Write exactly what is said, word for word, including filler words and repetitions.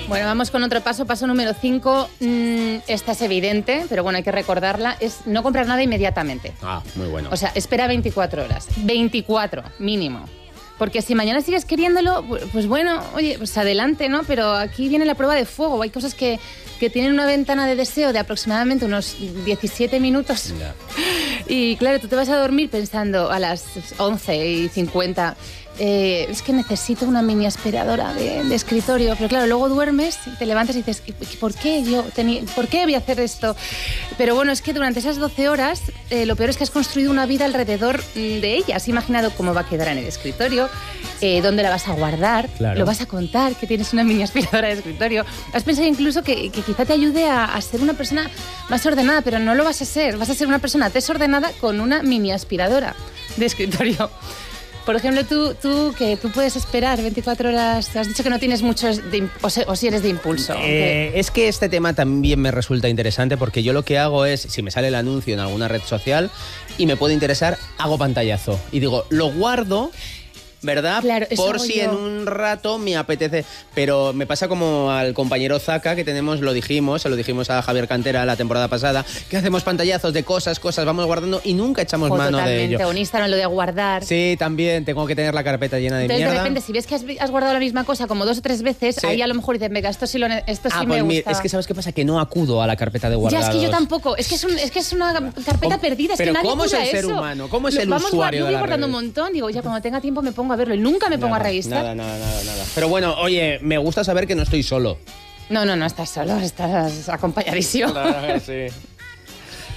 Bueno, vamos con otro paso. Paso número cinco. Mm, esta es evidente, pero bueno, hay que recordarla. Es no comprar nada inmediatamente. Ah, muy bueno. O sea, espera veinticuatro horas. veinticuatro, mínimo. Porque si mañana sigues queriéndolo, pues bueno, oye, pues adelante, ¿no? Pero aquí viene la prueba de fuego. Hay cosas que, que tienen una ventana de deseo de aproximadamente unos diecisiete minutos. Ya. Y claro, tú te vas a dormir pensando a las once y cincuenta... Eh, es que necesito una mini aspiradora de, de escritorio, pero claro, luego duermes y te levantas y dices, ¿por qué yo tenía, por qué voy a hacer esto? Pero bueno, es que durante esas doce horas eh, lo peor es que has construido una vida alrededor de ella. Has imaginado cómo va a quedar en el escritorio, eh, dónde la vas a guardar, claro. Lo vas a contar que tienes una mini aspiradora de escritorio. Has pensado incluso que, que quizá te ayude a, a ser una persona más ordenada, pero no lo vas a ser. Vas a ser una persona desordenada con una mini aspiradora de escritorio. Por ejemplo, tú, tú que tú puedes esperar veinticuatro horas, has dicho que no tienes muchos, de, o, se, o si eres de impulso. Eh, es que este tema también me resulta interesante porque yo lo que hago es, si me sale el anuncio en alguna red social y me puede interesar, hago pantallazo. Y digo, lo guardo, ¿verdad? Claro, por si yo. En un rato me apetece. Pero me pasa como al compañero Zaka, que tenemos, lo dijimos, se lo dijimos a Javier Cantera la temporada pasada, que hacemos pantallazos de cosas, cosas, vamos guardando y nunca echamos o mano de ello. O en Instagram lo de guardar. Sí, también, tengo que tener la carpeta llena de Entonces, mierda. de repente, si ves que has, has guardado la misma cosa como dos o tres veces, sí. Ahí a lo mejor dices, venga, esto sí, lo, esto sí ah, me pues gusta. Mira, es que ¿sabes qué pasa? Que no acudo a la carpeta de guardados. Ya, es que yo tampoco. Es que es, un, es, que es una carpeta ¿Cómo? perdida. Es Pero que nadie ¿cómo es el eso. ser humano? ¿Cómo es el Vamos, usuario yo de voy la guardando red? un montón. Digo, ya cuando tenga tiempo me pongo a verlo. Y nunca me pongo nada, a revisar. Nada, nada, nada, nada. Pero bueno, oye, me gusta saber que no estoy solo. No, no, no estás solo. Estás acompañadísimo. Claro que sí.